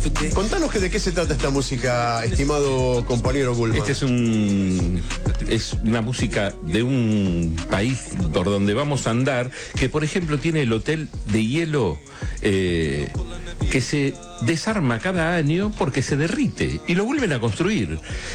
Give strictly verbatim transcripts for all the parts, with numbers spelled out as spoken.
Contanos que de qué se trata esta música, estimado compañero Gulman. Este es un es una música de un país por donde vamos a andar, que por ejemplo tiene el hotel de hielo eh, que se desarma cada año porque se derrite y lo vuelven a construir.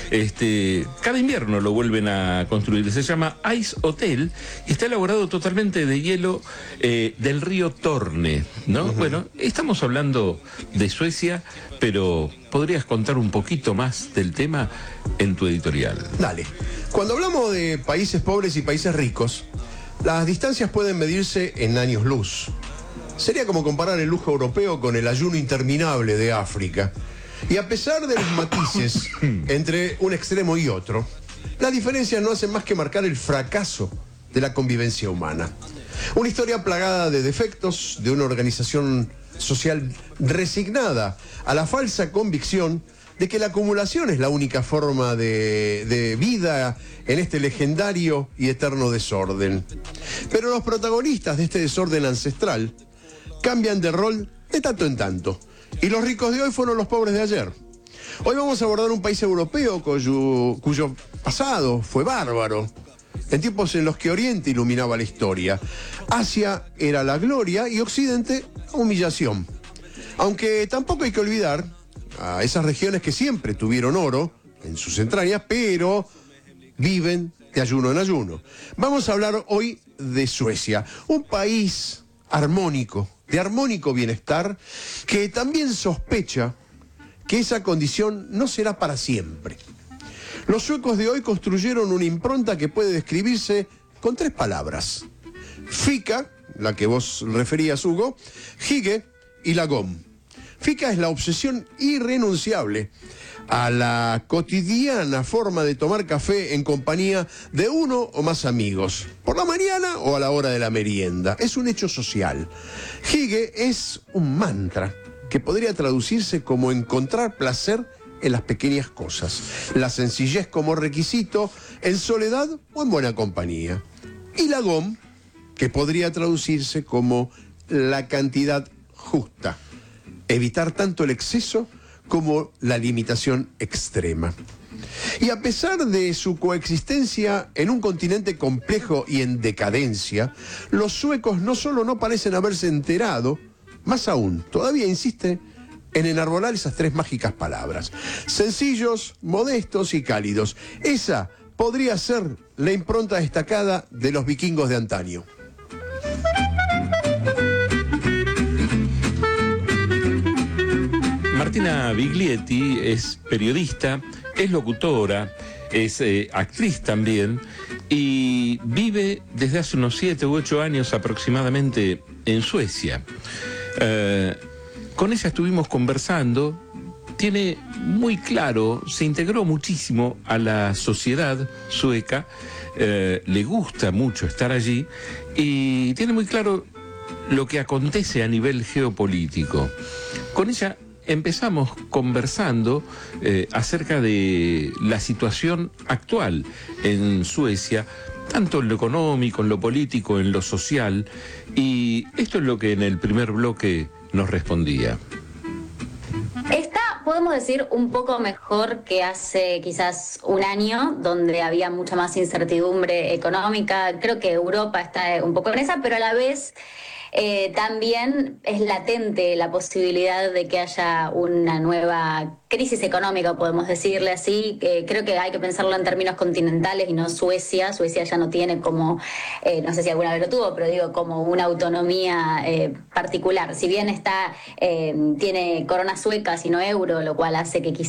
Este, cada invierno lo vuelven a construir. Se llama Ice Hotel y está elaborado totalmente de hielo eh, del río Torne, ¿no? Uh-huh. Bueno, estamos hablando de Suecia, pero ¿podrías contar un poquito más del tema en tu editorial? Dale. Cuando hablamos de países pobres y países ricos, las distancias pueden medirse en años luz. Sería como comparar el lujo europeo con el ayuno interminable de África. Y a pesar de los matices entre un extremo y otro, las diferencias no hacen más que marcar el fracaso de la convivencia humana. Una historia plagada de defectos, de una organización social resignada a la falsa convicción de que la acumulación es la única forma de, de vida en este legendario y eterno desorden. Pero los protagonistas de este desorden ancestral cambian de rol de tanto en tanto. Y los ricos de hoy fueron los pobres de ayer. Hoy vamos a abordar un país europeo cuyo, cuyo pasado fue bárbaro, en tiempos en los que Oriente iluminaba la historia. Asia era la gloria y Occidente la humillación. Aunque tampoco hay que olvidar a esas regiones que siempre tuvieron oro en sus entrañas, pero viven de ayuno en ayuno. Vamos a hablar hoy de Suecia, un país armónico, de armónico bienestar, que también sospecha que esa condición no será para siempre. Los suecos de hoy construyeron una impronta que puede describirse con tres palabras: fika, la que vos referías, Hugo, hygge y lagom. Fika es la obsesión irrenunciable a la cotidiana forma de tomar café en compañía de uno o más amigos, por la mañana o a la hora de la merienda. Es un hecho social. Hygge es un mantra que podría traducirse como encontrar placer en las pequeñas cosas, la sencillez como requisito, en soledad o en buena compañía. Y lagom, que podría traducirse como la cantidad justa, evitar tanto el exceso como la limitación extrema. Y a pesar de su coexistencia en un continente complejo y en decadencia, los suecos no solo no parecen haberse enterado, más aún, todavía insiste en enarbolar esas tres mágicas palabras: sencillos, modestos y cálidos. Esa podría ser la impronta destacada de los vikingos de antaño. Martina Biglietti es periodista, es locutora, es eh, actriz también y vive desde hace unos siete u ocho años aproximadamente en Suecia. Eh, con ella estuvimos conversando, tiene muy claro, se integró muchísimo a la sociedad sueca, eh, le gusta mucho estar allí y tiene muy claro lo que acontece a nivel geopolítico. Con ella empezamos conversando eh, acerca de la situación actual en Suecia, tanto en lo económico, en lo político, en lo social, y esto es lo que en el primer bloque nos respondía. Está, podemos decir, un poco mejor que hace quizás un año, donde había mucha más incertidumbre económica. Creo que Europa está un poco en esa, pero a la vez Eh, también es latente la posibilidad de que haya una nueva crisis económica, podemos decirle así. Que creo que hay que pensarlo en términos continentales y no Suecia. Suecia ya no tiene como, eh, no sé si alguna vez lo tuvo, pero digo, como una autonomía eh, particular. Si bien está, eh, tiene corona sueca, sino euro, lo cual hace que quizás